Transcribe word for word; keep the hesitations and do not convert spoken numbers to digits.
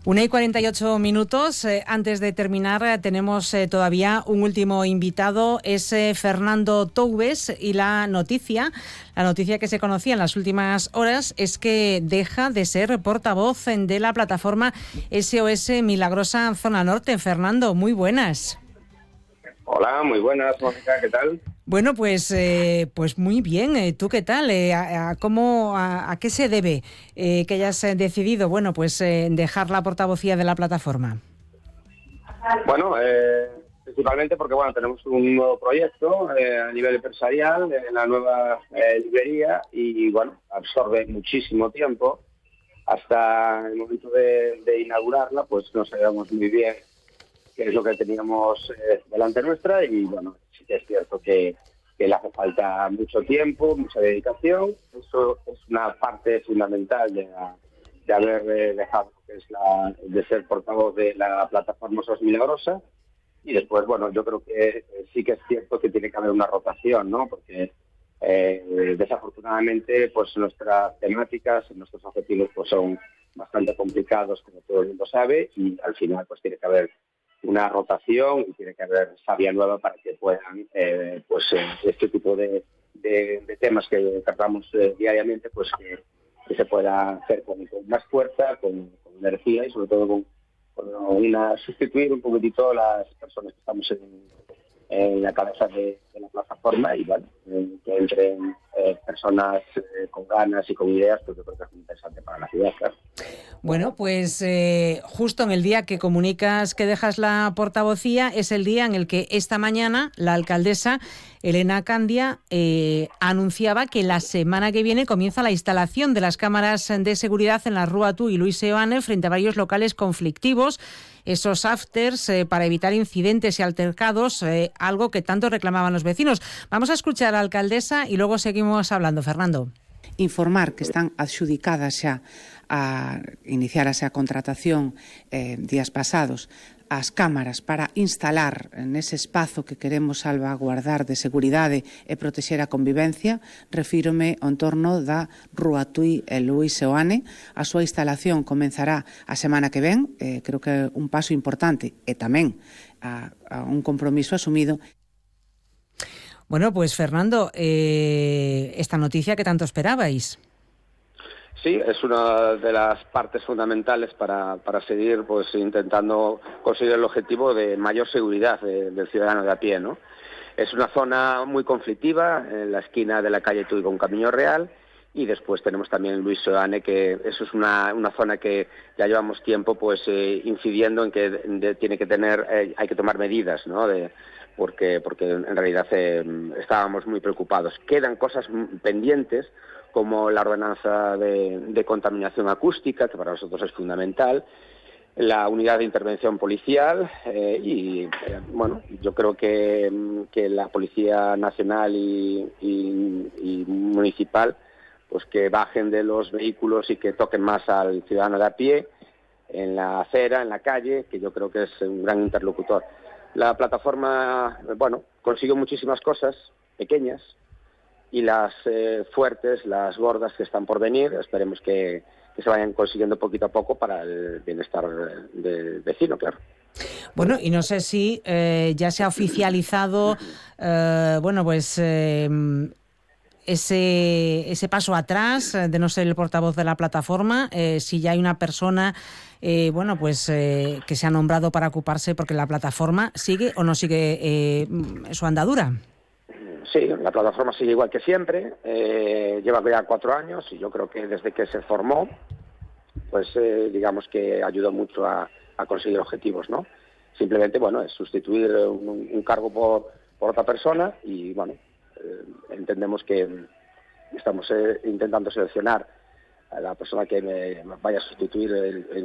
Una y cuarenta y ocho minutos. Eh, antes de terminar, eh, tenemos eh, todavía un último invitado. Es eh, Fernando Toubes, y la noticia, la noticia que se conocía en las últimas horas es que deja de ser portavoz de la plataforma S O S Milagrosa Zona Norte. Fernando, muy buenas. Hola, muy buenas, Mónica, ¿qué tal? Bueno, pues eh, pues muy bien. Eh, ¿Tú qué tal? Eh, a, a, cómo, a, ¿A qué se debe eh, que hayas decidido, bueno, pues eh, dejar la portavocía de la plataforma? Bueno, eh, principalmente porque bueno tenemos un nuevo proyecto eh, a nivel empresarial en la nueva eh, librería y bueno, absorbe muchísimo tiempo. Hasta el momento de, de inaugurarla, pues no sabíamos muy bien qué es lo que teníamos eh, delante nuestra y bueno, sí que es cierto que, que le hace falta mucho tiempo, mucha dedicación. Eso es una parte fundamental de, la, de haber eh, dejado que es la, de ser portavoz de la plataforma S O S Milagrosa. Y después, bueno, yo creo que eh, sí que es cierto que tiene que haber una rotación, ¿no? Porque eh, desafortunadamente, pues nuestras temáticas, nuestros objetivos, pues son bastante complicados, como todo el mundo sabe, y al final, pues tiene que haber una rotación y tiene que haber savia nueva para que puedan, eh, pues eh, este tipo de, de, de temas que tratamos eh, diariamente, pues que, que se pueda hacer con, con más fuerza, con, con energía y sobre todo con, con una, sustituir un poquitito las personas que estamos en, en la cabeza de, de la plataforma y bueno, eh, que entren eh, personas eh, con ganas y con ideas, pues yo creo que es muy interesante para la ciudad, claro. Bueno, pues eh, justo en el día que comunicas que dejas la portavocía es el día en el que esta mañana la alcaldesa Elena Candia eh, anunciaba que la semana que viene comienza la instalación de las cámaras de seguridad en la Rua Tú y Luis Seoane frente a varios locales conflictivos, esos afters eh, para evitar incidentes y altercados, eh, algo que tanto reclamaban los vecinos. Vamos a escuchar a la alcaldesa y luego seguimos hablando, Fernando. Informar que están adxudicadas xa a iniciarase a contratación eh, días pasados as cámaras para instalar nese espazo que queremos salvaguardar de seguridade e protexer a convivencia. Refírome ao entorno da Rua Tui e Luis Seoane. A súa instalación comenzará a semana que ven, eh, creo que é un paso importante e tamén a, a un compromiso asumido. Bueno, pues Fernando, eh, esta noticia que tanto esperabais. Sí, es una de las partes fundamentales para, para seguir pues intentando conseguir el objetivo de mayor seguridad de, del ciudadano de a pie, ¿no? Es una zona muy conflictiva, en la esquina de la calle Tuy con Camino Real, y después tenemos también Luis Seoane, que eso es una, una zona que ya llevamos tiempo pues eh, incidiendo en que de, tiene que tener, eh, hay que tomar medidas, ¿no? De, porque, porque en realidad eh, estábamos muy preocupados. Quedan cosas pendientes, como la ordenanza de, de contaminación acústica, que para nosotros es fundamental, la unidad de intervención policial eh, y, eh, bueno, yo creo que, que la Policía Nacional y, y, y municipal, pues que bajen de los vehículos y que toquen más al ciudadano de a pie, en la acera, en la calle, que yo creo que es un gran interlocutor. La plataforma, bueno, consiguió muchísimas cosas pequeñas y las eh, fuertes, las gordas que están por venir, esperemos que, que se vayan consiguiendo poquito a poco para el bienestar del vecino, claro. Bueno, y no sé si eh, ya se ha oficializado, eh, bueno, pues eh, ese, ese paso atrás de no ser el portavoz de la plataforma, eh, si ya hay una persona Eh, bueno, pues eh, que se ha nombrado para ocuparse, porque la plataforma sigue o no sigue eh, su andadura. Sí, la plataforma sigue igual que siempre, eh, lleva ya cuatro años y yo creo que desde que se formó, pues eh, digamos que ayudó mucho a, a conseguir objetivos, ¿no? Simplemente, bueno, es sustituir un, un cargo por, por otra persona y, bueno, eh, entendemos que estamos eh, intentando seleccionar a la persona que me vaya a sustituir el, el